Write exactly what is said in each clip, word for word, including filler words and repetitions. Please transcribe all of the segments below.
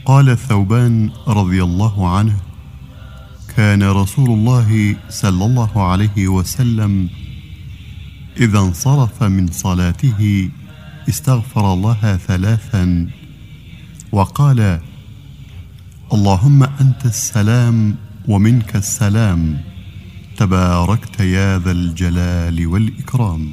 قال ثوبان رضي الله عنه: كان رسول الله صلى الله عليه وسلم إذا انصرف من صلاته استغفر الله ثلاثا وقال: اللهم أنت السلام ومنك السلام تباركت يا ذا الجلال والإكرام.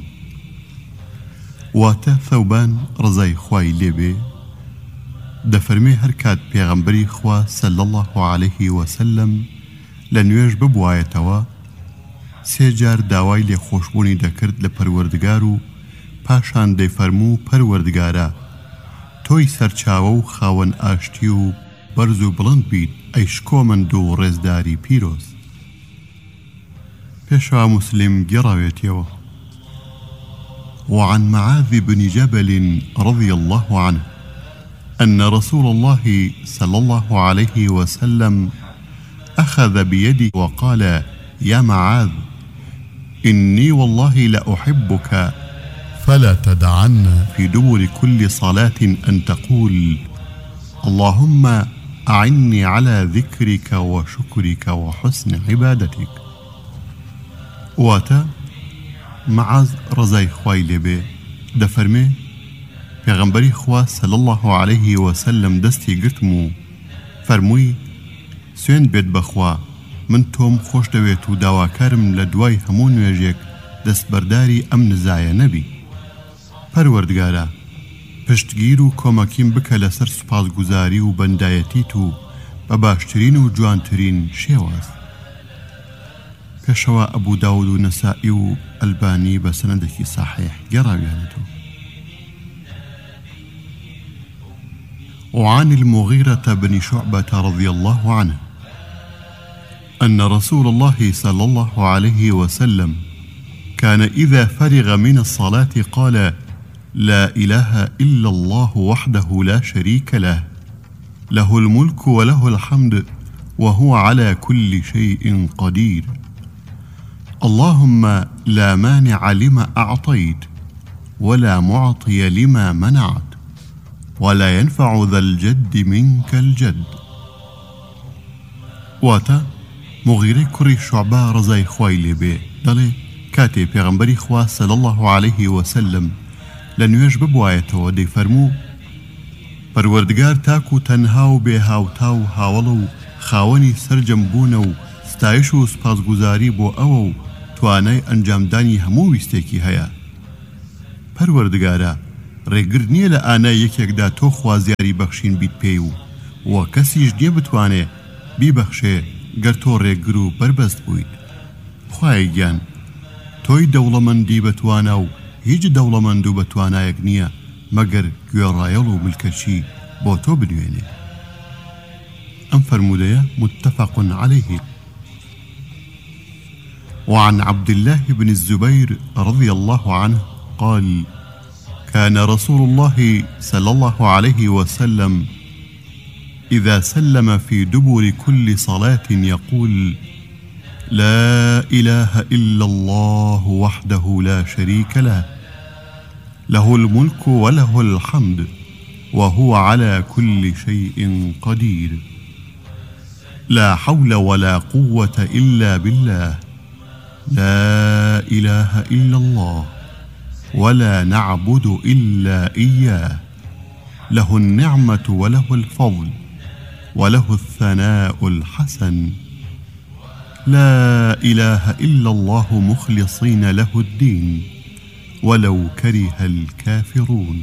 واتا ثوبان رضای خوای لێبێ دەفەرمێ هەر کات پێغەمبەری خوا صلی الله عليه وسلم لە نوێژ ببوایەتەوە سێ جار داوای لێخۆشبوونی دەکرد لە پەروەردگار و پاشان دەیفەرموو: پەروەردگارە، تۆی سەرچاوە و خاوەن ئاشتی و بەرز و بڵند بیت ئەی شکۆمەند و ڕێزداری پیرۆز. پێشوا مسلم گێڕاوێتیەوە: وعن معاذ بن جبل رضي الله عنه أن رسول الله صلى الله عليه وسلم أخذ بيدي وقال: يا معاذ، إني والله لأحبك فلا تدعن في دبر كل صلاة أن تقول: اللهم أعني على ذكرك وشكرك وحسن عبادتك. واتا معاذ رضای خوای لێبێ دەفەرمێ پێغەمبەری خوا صلی الله عليه وسلم دەستی گرتم و فەرمووی: سوێند بێت بەخوا، من تۆم خۆش دەوێت و داواکارم لە دوای هەموو نوێژێک دەستبەرداری ئەم نزایە نەبی. پەروەردگارە، پشتگیر و کۆمەکیم بکە لەسەر سوپاسگوزاری و بەندایەتیت و بە باشترین و جوانترین شێواز. پێشەوە ئەبوو داود و نەسائی و ئەلبانی بە سەنەدێکی صحیح گەڕاویانەتەوە. وعن المغيرة بن شعبة رضي الله عنه أن رسول الله صلى الله عليه وسلم كان إذا فرغ من الصلاة قال: لا إله إلا الله وحده لا شريك له، له الملك وله الحمد وهو على كل شيء قدير، اللهم لا مانع لما أعطيت ولا معطي لما منعت ولا ينفع ذا الجد منك الجد. واتا مغیرەی کوڕی شوعبە ڕزای خوای لێبێ دەڵێ کاتێ پێغەمبەری خوا صلی الله عليه وسلم لە نوێژ ببوایەتەوە دەیفەرموو: پەروەردگار تاک و تەنها و بێ هاوتا و هاوڵە و خاوەنی سەرجەم بوونە و ستایش و سپاسگوزاری بۆ ئەوە و توانای ئەنجامدانی هەموو ویستێکی هەیە. پەروەردگارە، ڕێگر نییە لە ئانای یەکێکدا تۆ خوازیاری بەخشین بیت پێی و وە کەسیش نییە بتوانێ بیبەخشێ گەر تۆ ڕێگر و بربەست بوویت. خوای گیان، تۆی دەوڵەمەندی بەتوانە و هیچ دەوڵەمەند و بەتوانایەک نییە مەگەر گوێڕایەڵ و ملکەچی بۆ تۆ بنوێنێ. ئەم فەرمودەیە متفق عليه. وعن عبد الله بن الزبير رضي الله عنه قال: كان رسول الله صلى الله عليه وسلم إذا سلم في دبر كل صلاة يقول: لا إله إلا الله وحده لا شريك له، له الملك وله الحمد وهو على كل شيء قدير، لا حول ولا قوة إلا بالله، لا إله إلا الله ولا نعبد إلا إياه، له النعمة وله الفضل وله الثناء الحسن، لا إله إلا الله مخلصين له الدين ولو كره الكافرون.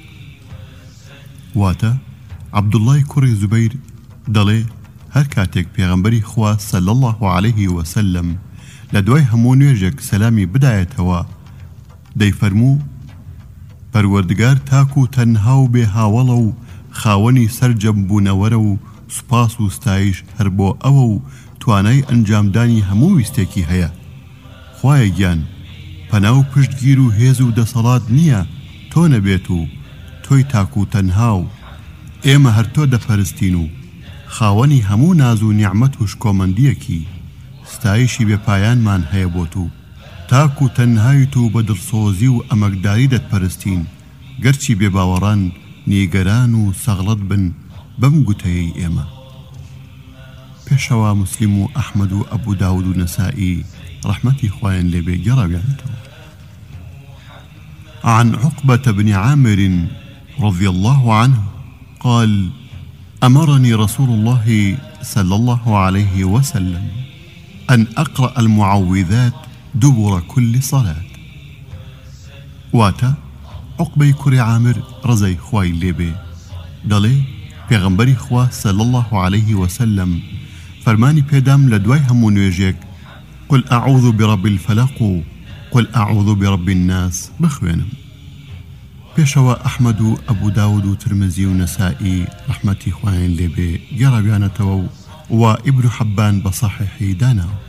واتا عبد الله كري زبير دڵێ هەر کاتێک پێغەمبەری خوا صلی الله عليه وسلم لە دوای هەموو نوێژێک سەلامی بدایەتەوە دەیفەرموو: پەروەردگار تاک و تەنها و بێ هاوڵە و خاوەنی سەرجەم بوونەوەرە و سوپاس و ستایش هەر بۆ ئەوە و توانای ئەنجامدانی هەموو ویستێکی هەیە. خوایە گیان، پەنا و پشتگیر و هێز و دەسەڵات نییە تۆ نەبێت و تۆی تاک و تەنها و ئێمە هەر تۆ دەپەرستین و خاوەنی هەموو ناز و نیعمەت و شکۆمەندیەکی ستایشی بێپایانمان هەیە بۆ تو. تاک و تەنهایت و بە دڵسۆزی و ئەمەکداری دەتپەرستین، گەرچی بێباوەڕان نیگەران و سەغڵەت بن بەم گوتەیەی ئێمە. پێشەوە مسلم و ئەحمەد و ئەبوو داود و نەسائی ڕەحمەتی خوایان لێبێ گەڕاویانەتەوە. عن عقبة بن عامر رضي الله عنه قال: أمرني رسول الله صلى الله عليه وسلم أن أقرأ المعوذات دبر كل صلاة. واتا عقبة كري عامر رزي خواي ليبي دلي پیغمبری خوا صلى الله عليه وسلم فرماني پێدام لە دوای هەموو نوێژێک قل أعوذ برب الفلق قل أعوذ برب الناس بخوێنم. پێشەوە ئەحمەد و ئەبوو داود و ترمزی و نەسائی ڕەحمەتی خوایان لێبێ گەڕاویانەتەوە و ئیبن حەبان بصحيحی داناوە.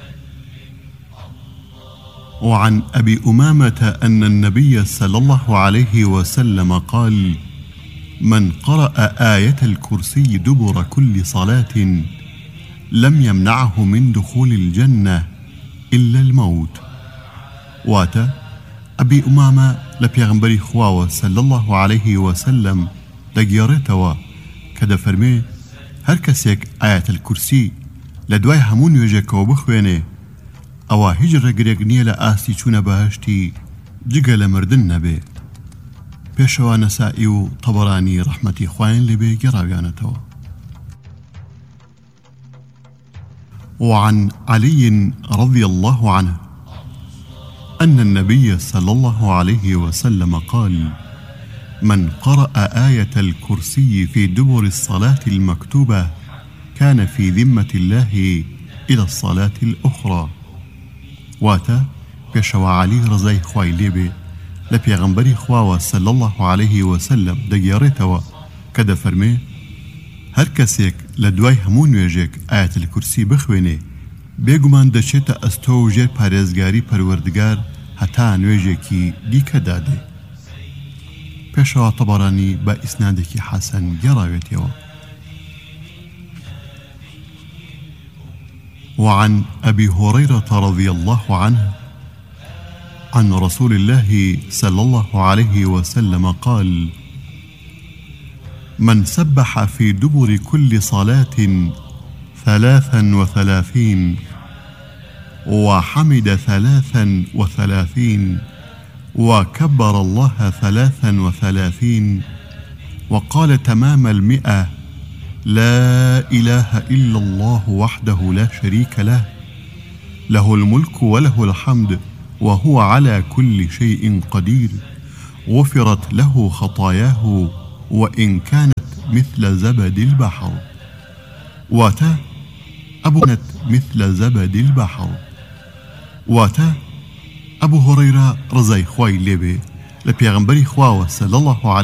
وعن أبي أمامة أن النبي صلى الله عليه وسلم قال: من قرأ آية الكرسي دبر كل صلاة لم يمنعه من دخول الجنة إلا الموت. واتا أبي أمامة لبيغمبري خواوة صلى الله عليه وسلم دقيارتوا كده فرمي هر كسيك آية الكرسي لدواي همون يجيك وبخويني أوا هجر قريقنية لآسي چون بهشتي جگل مردن نبي. پێشەوە نەسائی و طەبەرانی ڕەحمەتی خوایان لێبێ گەڕاویانەتەوە. وعن علي رضي الله عنه أن النبي صلى الله عليه وسلم قال: من قرأ آية الكرسي في دبر الصلاة المكتوبة كان في ذمة الله إلى الصلاة الأخرى. واتا پێشەوە علی ڕزای خوای لێبێ لە پێغەمبەری خواوە صلی الله عليه وسلم دەگێڕێتەوە کە دەفەرمێ هەر کەسێک لە دوای هەموو نوێژێک ئایەتل کورسی بخوێنێ بێگومان دەچێتە ئەستۆ و ژێر پارێزگاری پەروەردگار هەتا نوێژێکی دیکە دادێ. پێشەوە طەبەرانی بە ئیسنادێکی حەسەن گەڕاوێتەوە. وعن أبي هريرة رضي الله عنه عن رسول الله صلى الله عليه وسلم قال: من سبح في دبر كل صلاة ثلاثا وثلاثين وحمد ثلاثا وثلاثين وكبر الله ثلاثا وثلاثين وقال تمام المئة لا إله إلا الله وحده لا شريك له له الملك وله الحمد وهو على كل شيء قدير غفرت له خطاياه وإن كانت مثل زبد البحر. واتا أبونت مثل زبد البحر. واتا أبو هريرة رضي خوای لێبێ لە پێغەمبەری خواوە صلی الله عليه